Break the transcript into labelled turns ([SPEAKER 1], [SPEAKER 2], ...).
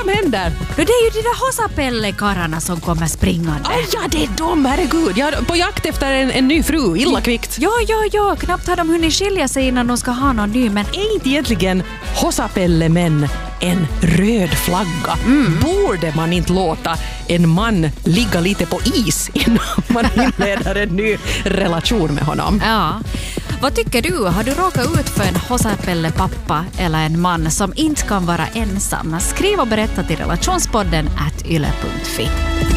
[SPEAKER 1] som händer?
[SPEAKER 2] Det är ju de där Hosapelle-kararna som kommer springande.
[SPEAKER 1] Ja, det är de, herregud. Jag är på jakt efter en ny fru, illa kvickt.
[SPEAKER 2] Ja, knappt har de hunnit skilja sig innan de ska ha någon ny, men
[SPEAKER 1] Är inte egentligen Hosapelle-män en röd flagga? Borde man inte låta en man ligga lite på is innan man inleder en ny relation med honom?
[SPEAKER 2] ja. Vad tycker du? Har du råkat ut för en Hosapelle-pappa eller en man som inte kan vara ensam? Skriv och berätta till relationspodden @yle.fi.